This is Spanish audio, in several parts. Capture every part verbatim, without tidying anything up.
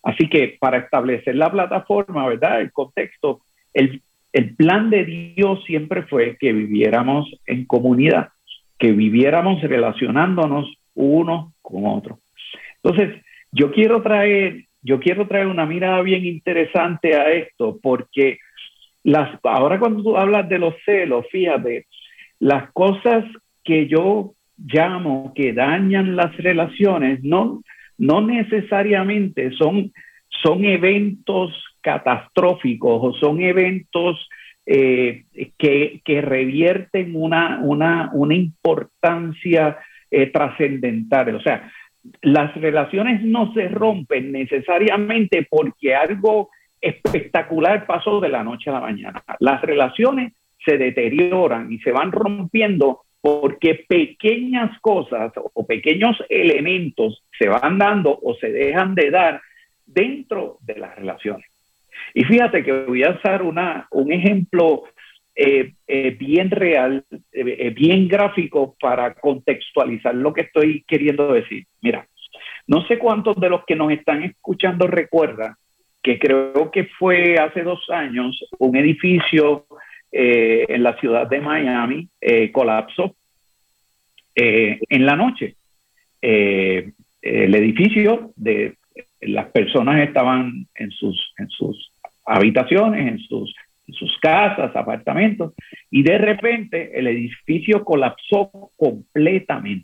Así que para establecer la plataforma, ¿verdad? El contexto, el, el plan de Dios siempre fue que viviéramos en comunidad, que viviéramos relacionándonos unos con otros. Entonces, yo quiero traer, yo quiero traer una mirada bien interesante a esto, porque las, ahora cuando tú hablas de los celos, fíjate, las cosas que yo llamo que dañan las relaciones no, no necesariamente son, son eventos catastróficos o son eventos eh, que, que revierten una, una, una importancia eh, trascendental. O sea, las relaciones no se rompen necesariamente porque algo espectacular pasó de la noche a la mañana. Las relaciones se deterioran y se van rompiendo porque pequeñas cosas o pequeños elementos se van dando o se dejan de dar dentro de las relaciones. Y fíjate que voy a usar una, un ejemplo eh, eh, bien real, eh, bien gráfico para contextualizar lo que estoy queriendo decir. Mira, no sé cuántos de los que nos están escuchando recuerdan que creo que fue hace dos años un edificio eh, en la ciudad de Miami eh, colapsó eh, en la noche. Eh, el edificio, de las personas estaban en sus, en sus habitaciones, en sus, en sus casas, apartamentos, y de repente el edificio colapsó completamente.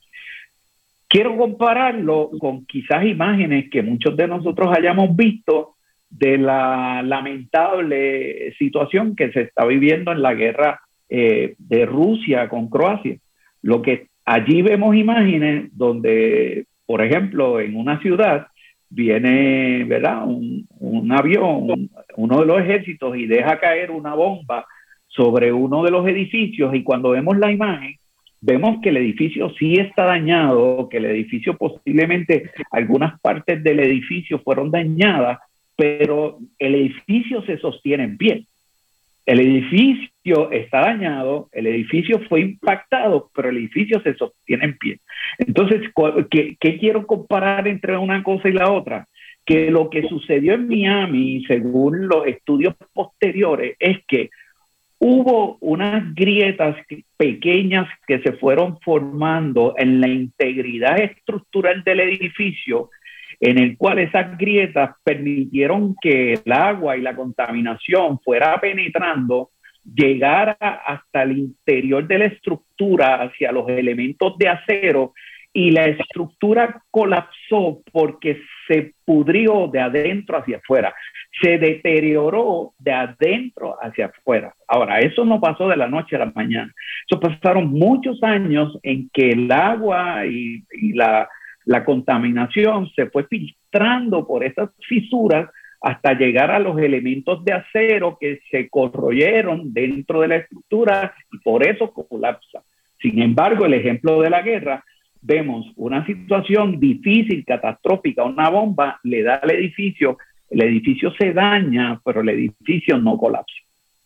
Quiero compararlo con quizás imágenes que muchos de nosotros hayamos visto de la lamentable situación que se está viviendo en la guerra eh, de Rusia con Croacia. Lo que allí vemos imágenes donde, por ejemplo, en una ciudad viene, ¿verdad?, un, un avión, uno de los ejércitos, y deja caer una bomba sobre uno de los edificios, y cuando vemos la imagen, vemos que el edificio sí está dañado, que el edificio posiblemente, algunas partes del edificio fueron dañadas, pero el edificio se sostiene en pie. El edificio está dañado, el edificio fue impactado, pero el edificio se sostiene en pie. Entonces, ¿qué, qué quiero comparar entre una cosa y la otra? Que lo que sucedió en Miami, según los estudios posteriores, es que hubo unas grietas pequeñas que se fueron formando en la integridad estructural del edificio, en el cual esas grietas permitieron que el agua y la contaminación fuera penetrando, llegara hasta el interior de la estructura, hacia los elementos de acero, y la estructura colapsó porque se pudrió de adentro hacia afuera, se deterioró de adentro hacia afuera. Ahora, eso no pasó de la noche a la mañana. Eso pasaron muchos años en que el agua y, y la, la contaminación se fue filtrando por esas fisuras hasta llegar a los elementos de acero que se corroyeron dentro de la estructura y por eso colapsa. Sin embargo, el ejemplo de la guerra, vemos una situación difícil, catastrófica, una bomba le da al edificio, el edificio se daña, pero el edificio no colapsa.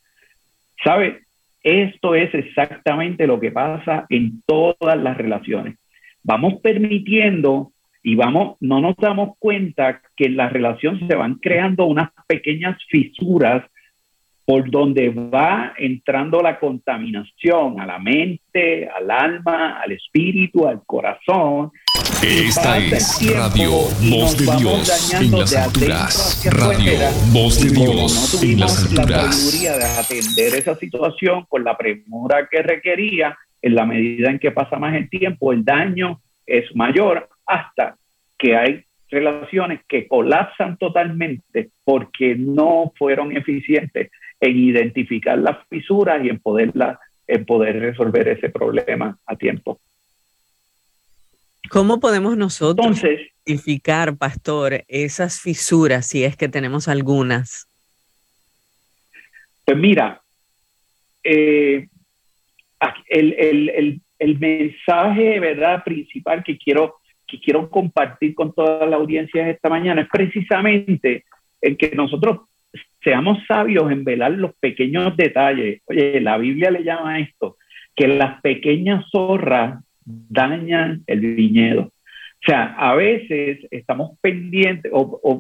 ¿Sabe? Esto es exactamente lo que pasa en todas las relaciones. Vamos permitiendo y vamos, no nos damos cuenta que en la relación se van creando unas pequeñas fisuras por donde va entrando la contaminación a la mente, al alma, al espíritu, al corazón. Esta es Radio Voz de Dios en las alturas. Radio Voz de Dios en las alturas. La sabiduría de atender esa situación con la premura que requería, en la medida en que pasa más el tiempo, el daño es mayor, hasta que hay relaciones que colapsan totalmente porque no fueron eficientes en identificar las fisuras y en poderla, en poder resolver ese problema a tiempo. ¿Cómo podemos nosotros Entonces, identificar, pastor, esas fisuras, si es que tenemos algunas? Pues mira, eh, el, el, el, el mensaje, ¿verdad?, principal que quiero, que quiero compartir con toda la audiencia esta mañana es precisamente el que nosotros seamos sabios en velar los pequeños detalles. Oye, la Biblia le llama a esto, que las pequeñas zorras dañan el viñedo. O sea, a veces estamos pendientes o, o